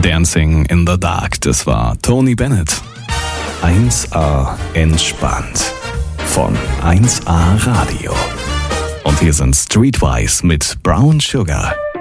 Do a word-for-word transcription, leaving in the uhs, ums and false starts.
Dancing in the Dark, das war Tony Bennett. eins A entspannt von eins A Radio. Und hier sind Streetwise mit Brown Sugar.